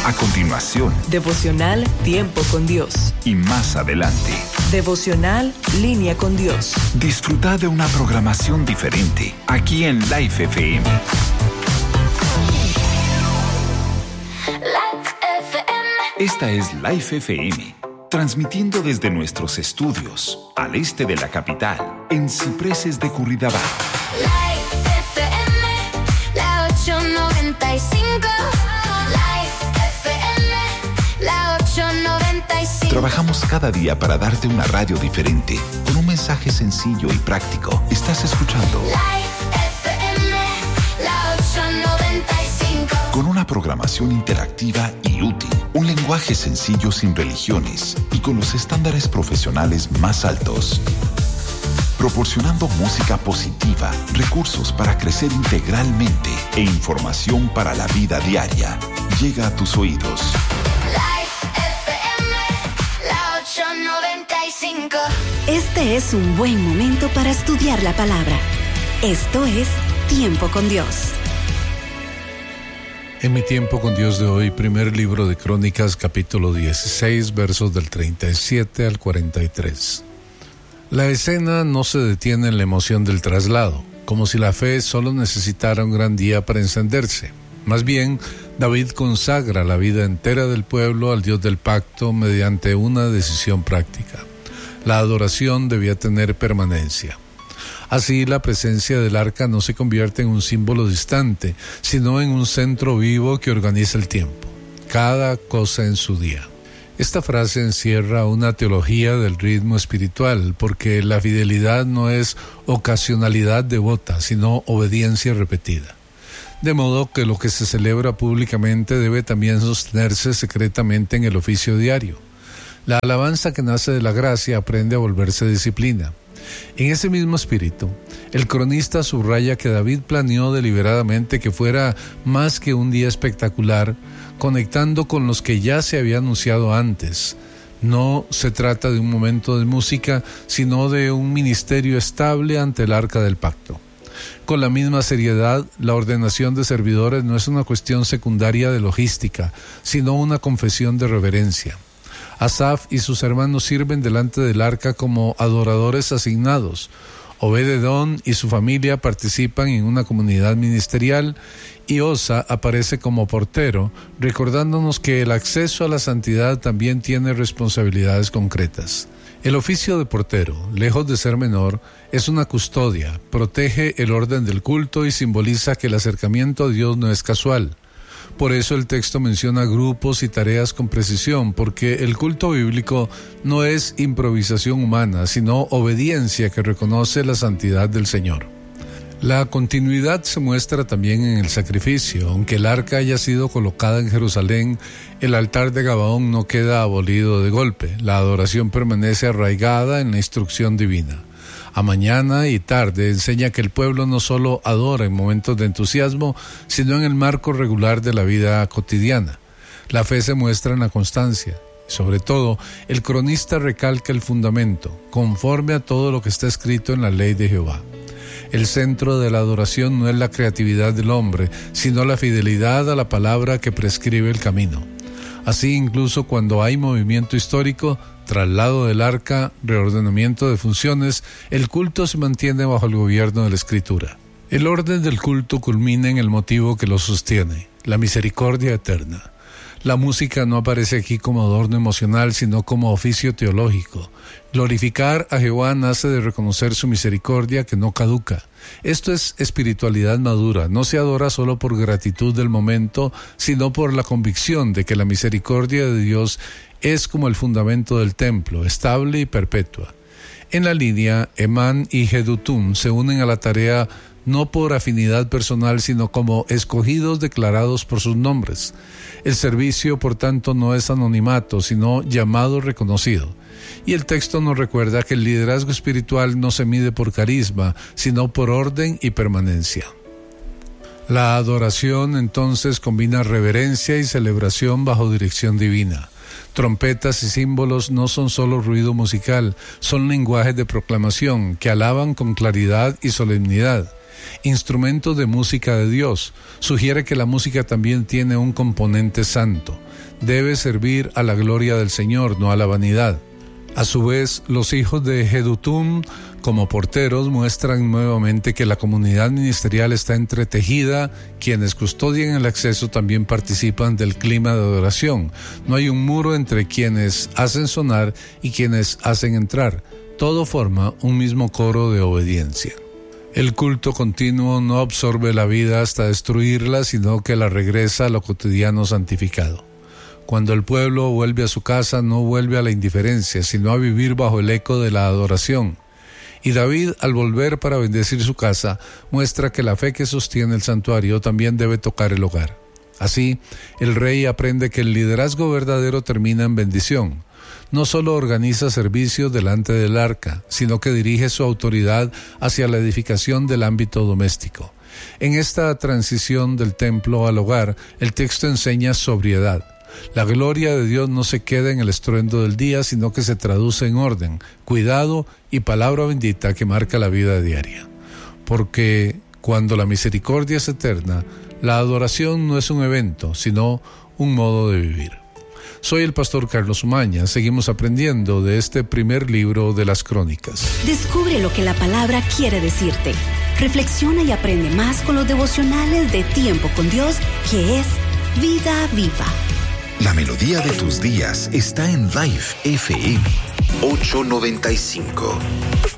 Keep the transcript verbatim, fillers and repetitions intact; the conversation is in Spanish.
A continuación, Devocional Tiempo con Dios. y más adelante, Devocional Línea con Dios. disfruta de una programación diferente aquí en Life F M. Esta es Life F M, transmitiendo desde nuestros estudios al este de la capital, en Cipreses de Curridabat. Life F M, la ochocientos noventa y cinco. Life F M, la ochocientos noventa y cinco. Trabajamos cada día para darte una radio diferente, con un mensaje sencillo y práctico. Estás escuchando Life F M, la ochocientos noventa y cinco. con una programación interactiva y útil, un lenguaje sencillo sin religiones y con los estándares profesionales más altos. Proporcionando música positiva, recursos para crecer integralmente e información para la vida diaria. Llega a tus oídos. Life F M, la ochocientos noventa y cinco. Este es un buen momento para estudiar la palabra. Esto es Tiempo con Dios. En mi tiempo con Dios de hoy, primer libro de Crónicas, capítulo dieciséis, versos del treinta y siete al cuarenta y tres. La escena no se detiene en la emoción del traslado, como si la fe solo necesitara un gran día para encenderse. Más bien, David consagra la vida entera del pueblo al Dios del pacto mediante una decisión práctica. La adoración debía tener permanencia. Así, la presencia del arca no se convierte en un símbolo distante, sino en un centro vivo que organiza el tiempo. Cada cosa en su día. Esta frase encierra una teología del ritmo espiritual, porque la fidelidad no es ocasionalidad devota, sino obediencia repetida. De modo que lo que se celebra públicamente debe también sostenerse secretamente en el oficio diario. La alabanza que nace de la gracia aprende a volverse disciplina. En ese mismo espíritu, el cronista subraya que David planeó deliberadamente que fuera más que un día espectacular, conectando con los que ya se había anunciado antes. No se trata de un momento de música, sino de un ministerio estable ante el arca del pacto. Con la misma seriedad, la ordenación de servidores no es una cuestión secundaria de logística, sino una confesión de reverencia. Asaf y sus hermanos sirven delante del arca como adoradores asignados. Obed-Edom y su familia participan en una comunidad ministerial y Osa aparece como portero, recordándonos que el acceso a la santidad también tiene responsabilidades concretas. El oficio de portero, lejos de ser menor, es una custodia, protege el orden del culto y simboliza que el acercamiento a Dios no es casual. Por eso el texto menciona grupos y tareas con precisión, porque el culto bíblico no es improvisación humana, sino obediencia que reconoce la santidad del Señor. La continuidad se muestra también en el sacrificio. Aunque el arca haya sido colocada en Jerusalén, el altar de Gabaón no queda abolido de golpe. La adoración permanece arraigada en la instrucción divina. A mañana y tarde enseña que el pueblo no solo adora en momentos de entusiasmo, sino en el marco regular de la vida cotidiana. La fe se muestra en la constancia. Sobre todo, el cronista recalca el fundamento, conforme a todo lo que está escrito en la ley de Jehová. El centro de la adoración no es la creatividad del hombre, sino la fidelidad a la palabra que prescribe el camino. Así, incluso cuando hay movimiento histórico, traslado del arca, reordenamiento de funciones, el culto se mantiene bajo el gobierno de la Escritura. El orden del culto culmina en el motivo que lo sostiene, la misericordia eterna. La música no aparece aquí como adorno emocional, sino como oficio teológico. Glorificar a Jehová nace de reconocer su misericordia que no caduca. Esto es espiritualidad madura. No se adora solo por gratitud del momento, sino por la convicción de que la misericordia de Dios es como el fundamento del templo, estable y perpetua. En la línea, Emán y Jedutún se unen a la tarea no por afinidad personal, sino como escogidos declarados por sus nombres. El servicio, por tanto, no es anonimato, sino llamado reconocido. Y el texto nos recuerda que el liderazgo espiritual no se mide por carisma, sino por orden y permanencia. La adoración, entonces, combina reverencia y celebración bajo dirección divina. Trompetas y símbolos no son solo ruido musical, son lenguajes de proclamación que alaban con claridad y solemnidad. Instrumentos de música de Dios. Sugiere que la música también tiene un componente santo. Debe servir a la gloria del Señor, no a la vanidad. A su vez, los hijos de Jedutún, como porteros, muestran nuevamente que la comunidad ministerial está entretejida. Quienes custodian el acceso también participan del clima de adoración. No hay un muro entre quienes hacen sonar y quienes hacen entrar. Todo forma un mismo coro de obediencia. El culto continuo no absorbe la vida hasta destruirla, sino que la regresa a lo cotidiano santificado. Cuando el pueblo vuelve a su casa, no vuelve a la indiferencia, sino a vivir bajo el eco de la adoración. Y David, al volver para bendecir su casa, muestra que la fe que sostiene el santuario también debe tocar el hogar. Así, el rey aprende que el liderazgo verdadero termina en bendición. No solo organiza servicios delante del arca, sino que dirige su autoridad hacia la edificación del ámbito doméstico. En esta transición del templo al hogar, el texto enseña sobriedad. La gloria de Dios no se queda en el estruendo del día, sino que se traduce en orden, cuidado y palabra bendita que marca la vida diaria. Porque cuando la misericordia es eterna, la adoración no es un evento, sino un modo de vivir. Soy el pastor Carlos Umaña. Seguimos aprendiendo de este primer libro de las Crónicas. Descubre lo que la palabra quiere decirte. Reflexiona y aprende más con los devocionales de Tiempo con Dios, que es Vida Viva. La melodía de tus días está en Life F M ochocientos noventa y cinco.